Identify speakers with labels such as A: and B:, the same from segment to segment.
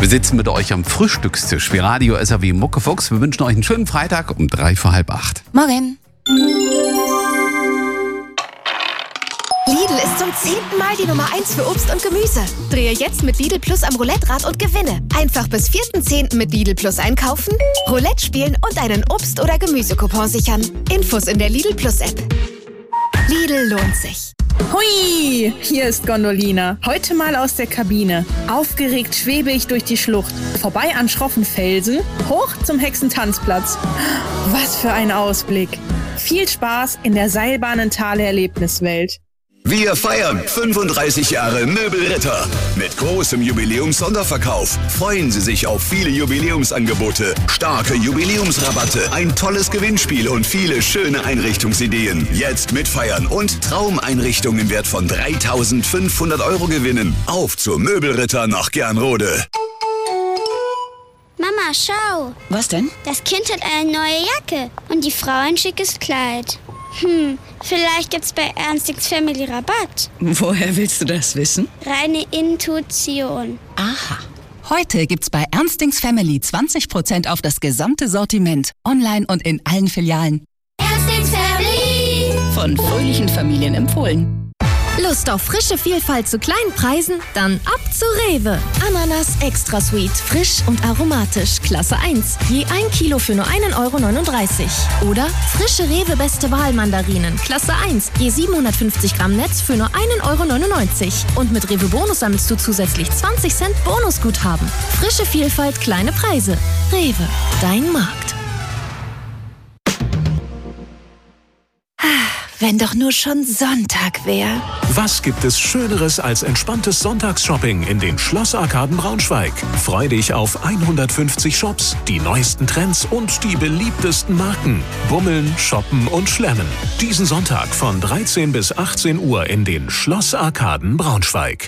A: Wir sitzen mit euch am Frühstückstisch. Wir Radio SAW Muckefuchs. Wir wünschen euch einen schönen Freitag um 7:45.
B: Morgen.
C: Lidl ist zum 10. Mal die Nummer 1 für Obst und Gemüse. Drehe jetzt mit Lidl Plus am Roulette-Rad und gewinne. Einfach bis 4.10. mit Lidl Plus einkaufen, Roulette spielen und einen Obst- oder Gemüsecoupon sichern. Infos in der Lidl Plus App. Lidl lohnt sich.
D: Hui, hier ist Gondolina. Heute mal aus der Kabine. Aufgeregt schwebe ich durch die Schlucht. Vorbei an schroffen Felsen, hoch zum Hexentanzplatz. Was für ein Ausblick. Viel Spaß in der Seilbahnentale-Erlebniswelt.
E: Wir feiern 35 Jahre Möbelritter. Mit großem Jubiläums-Sonderverkauf freuen Sie sich auf viele Jubiläumsangebote, starke Jubiläumsrabatte, ein tolles Gewinnspiel und viele schöne Einrichtungsideen. Jetzt mitfeiern und Traumeinrichtungen im Wert von 3.500 € gewinnen. Auf zur Möbelritter nach Gernrode.
F: Mama, schau.
B: Was denn?
F: Das Kind hat eine neue Jacke und die Frau ein schickes Kleid. Vielleicht gibt's bei Ernstings Family Rabatt.
B: Woher willst du das wissen?
F: Reine Intuition.
B: Aha. Heute gibt's bei Ernstings Family 20% auf das gesamte Sortiment. Online und in allen Filialen.
F: Ernstings Family.
B: Von fröhlichen Familien empfohlen.
C: Lust auf frische Vielfalt zu kleinen Preisen? Dann ab zu Rewe. Ananas Extra Sweet, frisch und aromatisch, Klasse 1. Je 1 Kilo für nur 1,39 €. Oder frische Rewe Beste Wahl Mandarinen, Klasse 1. Je 750 Gramm Netz für nur 1,99 €. Und mit Rewe Bonus sammelst du zusätzlich 20 Cent Bonusguthaben. Frische Vielfalt, kleine Preise. Rewe, dein Markt. Wenn doch nur schon Sonntag wäre.
G: Was gibt es Schöneres als entspanntes Sonntagsshopping in den Schlossarkaden Braunschweig? Freu dich auf 150 Shops, die neuesten Trends und die beliebtesten Marken. Bummeln, shoppen und schlemmen. Diesen Sonntag von 13 bis 18 Uhr in den Schlossarkaden Braunschweig.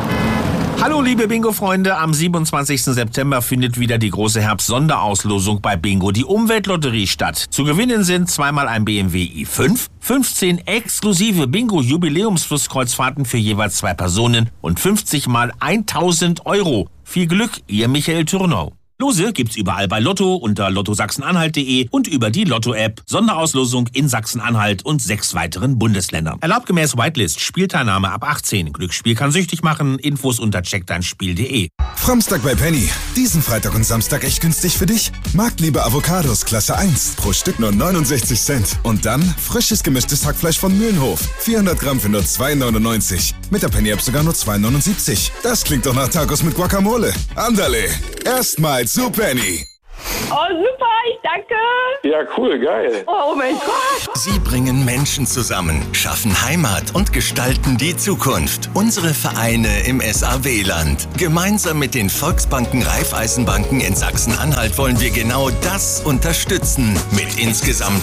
H: Hallo liebe Bingo-Freunde, am 27. September findet wieder die große Herbst-Sonderauslosung bei Bingo, die Umweltlotterie, statt. Zu gewinnen sind zweimal ein BMW i5, 15 exklusive Bingo-Jubiläumsflusskreuzfahrten für jeweils 2 Personen und 50 mal 1.000 €. Viel Glück, ihr Michael Thürnau. Lose gibt's überall bei Lotto unter lottosachsenanhalt.de und über die Lotto-App. Sonderauslosung in Sachsen-Anhalt und 6 weiteren Bundesländern. Erlaubt gemäß Whitelist. Spielteilnahme ab 18. Glücksspiel kann süchtig machen. Infos unter checkdeinspiel.de.
I: Framstag bei Penny. Diesen Freitag und Samstag echt günstig für dich. Marktliebe Avocados Klasse 1. Pro Stück nur 69 Cent. Und dann frisches gemischtes Hackfleisch von Mühlenhof. 400 Gramm für nur 2,99. Mit der Penny-App sogar nur 2,79. Das klingt doch nach Tacos mit Guacamole. Andale. Erstmal zu Penny.
D: Oh, super, ich danke.
J: Ja, cool, geil.
D: Oh mein Gott.
E: Sie bringen Menschen zusammen, schaffen Heimat und gestalten die Zukunft. Unsere Vereine im SAW-Land. Gemeinsam mit den Volksbanken, Raiffeisenbanken in Sachsen-Anhalt wollen wir genau das unterstützen. Mit insgesamt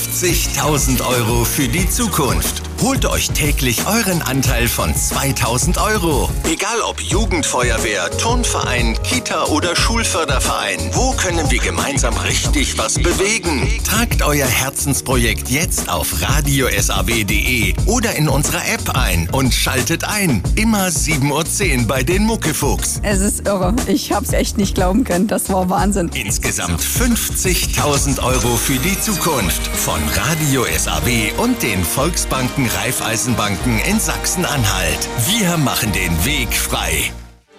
E: 50.000 € für die Zukunft. Holt euch täglich euren Anteil von 2.000 €. Egal ob Jugendfeuerwehr, Turnverein, Kita oder Schulförderverein. Wo können wir gemeinsam richtig was bewegen? Tragt euer Herzensprojekt jetzt auf radiosaw.de oder in unserer App ein und schaltet ein. Immer 7:10 Uhr bei den Muckefuchs.
B: Es ist irre. Ich hab's echt nicht glauben können. Das war Wahnsinn.
E: Insgesamt 50.000 € für die Zukunft. Von Radio SAW und den Volksbanken, Raiffeisenbanken in Sachsen-Anhalt. Wir machen den Weg frei.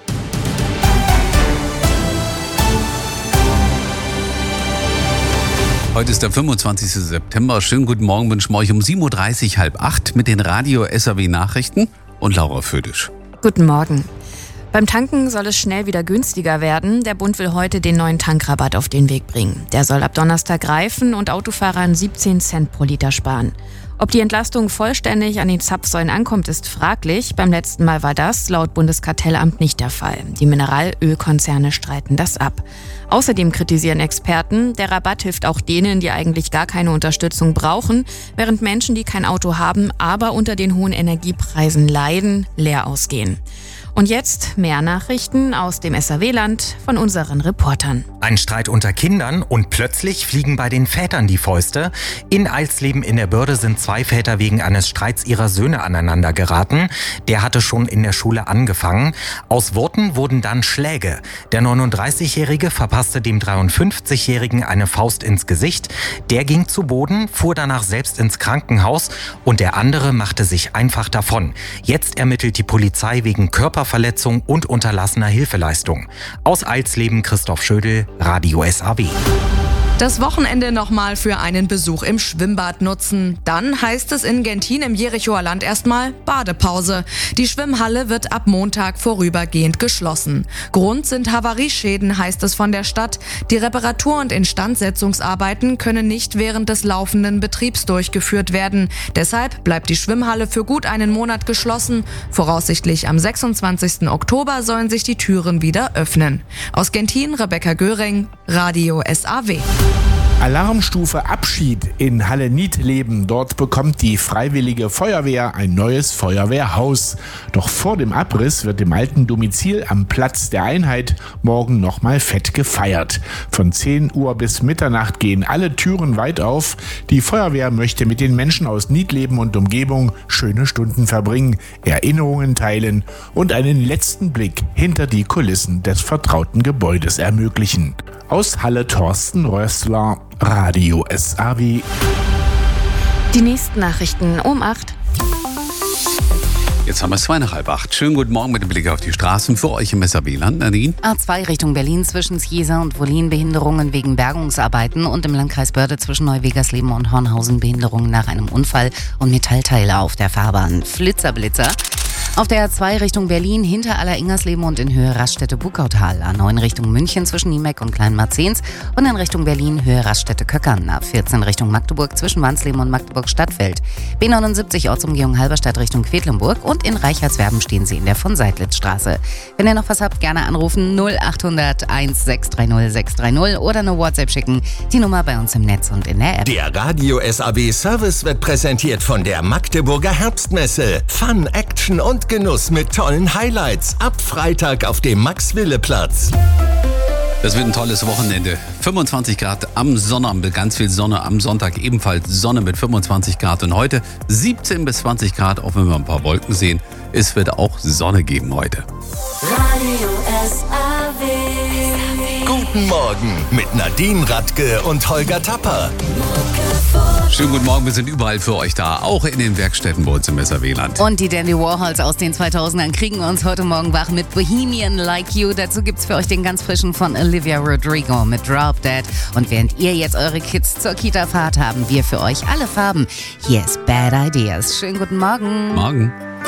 A: Heute ist der 25. September. Schönen guten Morgen wünschen wir euch um 7:30 Uhr, 7:30 mit den Radio SAW Nachrichten und Laura Födisch.
K: Guten Morgen. Beim Tanken soll es schnell wieder günstiger werden. Der Bund will heute den neuen Tankrabatt auf den Weg bringen. Der soll ab Donnerstag greifen und Autofahrern 17 Cent pro Liter sparen. Ob die Entlastung vollständig an den Zapfsäulen ankommt, ist fraglich. Beim letzten Mal war das laut Bundeskartellamt nicht der Fall. Die Mineralölkonzerne streiten das ab. Außerdem kritisieren Experten, der Rabatt hilft auch denen, die eigentlich gar keine Unterstützung brauchen, während Menschen, die kein Auto haben, aber unter den hohen Energiepreisen leiden, leer ausgehen. Und jetzt mehr Nachrichten aus dem SAW-Land von unseren Reportern.
L: Ein Streit unter Kindern und plötzlich fliegen bei den Vätern die Fäuste. In Eilsleben in der Börde sind 2 Väter wegen eines Streits ihrer Söhne aneinander geraten. Der hatte schon in der Schule angefangen. Aus Worten wurden dann Schläge. Der 39-Jährige verpasste dem 53-Jährigen eine Faust ins Gesicht. Der ging zu Boden, fuhr danach selbst ins Krankenhaus und der andere machte sich einfach davon. Jetzt ermittelt die Polizei wegen Körperverletzung und unterlassener Hilfeleistung. Aus Eilsleben Christoph Schödel, Radio SAW.
M: Das Wochenende nochmal für einen Besuch im Schwimmbad nutzen. Dann heißt es in Gentin im Jerichoer Land erstmal Badepause. Die Schwimmhalle wird ab Montag vorübergehend geschlossen. Grund sind Havarieschäden, heißt es von der Stadt. Die Reparatur- und Instandsetzungsarbeiten können nicht während des laufenden Betriebs durchgeführt werden. Deshalb bleibt die Schwimmhalle für gut einen Monat geschlossen. Voraussichtlich am 26. Oktober sollen sich die Türen wieder öffnen. Aus Gentin, Rebecca Göring, Radio SAW.
N: Alarmstufe Abschied in Halle-Niedleben. Dort bekommt die Freiwillige Feuerwehr ein neues Feuerwehrhaus. Doch vor dem Abriss wird im alten Domizil am Platz der Einheit morgen nochmal fett gefeiert. Von 10 Uhr bis Mitternacht gehen alle Türen weit auf. Die Feuerwehr möchte mit den Menschen aus Niedleben und Umgebung schöne Stunden verbringen, Erinnerungen teilen und einen letzten Blick hinter die Kulissen des vertrauten Gebäudes ermöglichen. Aus Halle Thorsten Rössler, Radio SAW.
K: Die nächsten Nachrichten um 8.
A: Jetzt haben wir es 7:45. Schönen guten Morgen mit dem Blick auf die Straßen für euch im SAW-Land. Nadine?
O: A2 Richtung Berlin zwischen Sjeser und Wollin Behinderungen wegen Bergungsarbeiten und im Landkreis Börde zwischen Neuwegersleben und Hornhausen Behinderungen nach einem Unfall und Metallteile auf der Fahrbahn. Flitzer. Auf der A2 Richtung Berlin hinter Aller-Ingersleben und in Höhe Raststätte-Bukautal. A9 Richtung München zwischen Niemeck und Kleinmarzens und in Richtung Berlin Höhe Raststätte-Köckern. A14 Richtung Magdeburg zwischen Wansleben und Magdeburg-Stadtfeld. B79 Ortsumgehung Halberstadt Richtung Quedlinburg und in Reichardswerben stehen Sie in der von Seidlitzstraße. Wenn ihr noch was habt, gerne anrufen 0800 1630 630 oder eine WhatsApp schicken. Die Nummer bei uns im Netz und in der App.
E: Der Radio SAW Service wird präsentiert von der Magdeburger Herbstmesse. Fun, Action und Genuss mit tollen Highlights. Ab Freitag auf dem Max-Wille-Platz.
A: Das wird ein tolles Wochenende. 25 Grad am Sonnabend, ganz viel Sonne. Am Sonntag ebenfalls Sonne mit 25 Grad. Und heute 17 bis 20 Grad, auch wenn wir ein paar Wolken sehen. Es wird auch Sonne geben heute.
P: Radio SAW.
E: Guten Morgen mit Nadine Radke und Holger Tapper.
A: Schönen guten Morgen, wir sind überall für euch da, auch in den Werkstätten bei uns im SAW-Land.
O: Und die Dandy Warhols aus den 2000ern kriegen uns heute Morgen wach mit Bohemian Like You. Dazu gibt's für euch den ganz frischen von Olivia Rodrigo mit Drop Dead. Und während ihr jetzt eure Kids zur Kita fahrt, haben wir für euch alle Farben. Hier ist Bad Ideas. Schönen guten Morgen.
A: Morgen.